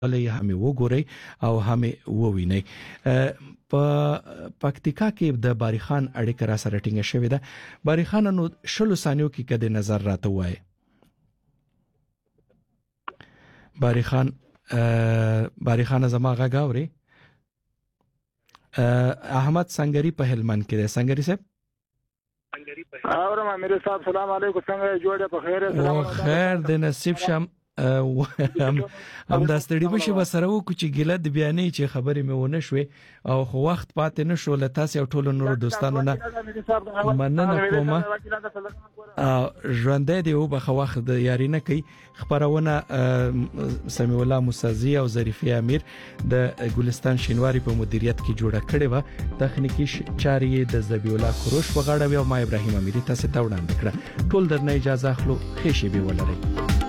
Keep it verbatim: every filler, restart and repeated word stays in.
ولې هم وګورئ او هم ووینئ. په پکتیکا کې د باری خان اړیکه را سره ټینګه شوې ده. باری خان نو شلو ثانیو کې کده نظر راته وای. باری خان باری خان زما غاوري احمد سنگری په هلمند کې ده. سنگری صاحب اورم امیر صاحب سلام علیکم، څنګه جوړه په خیر سلام خیر د نصیب شم هم هم د ستړي بشي بسره وکړو چې ګله د بیانې چې خبرې مې ونه شوې او خو وخت پاتې نه شو. لته تاسو ټول نور دوستانو نه مننه کوم. ژوندې دی او بخ وخت د یاري نه کوي. خبرونه سمیع الله موسزی او ظریفی امیر د ګلستان شینواری په مدیریت کې جوړه کړې و. تخنیکی چاري د ذبیح الله کوروش په غاړه او ما ابراهیم امیری تاسو ته وړاندې کړه. ټول درنه اجازه اخلو. خېشي به ولرئ.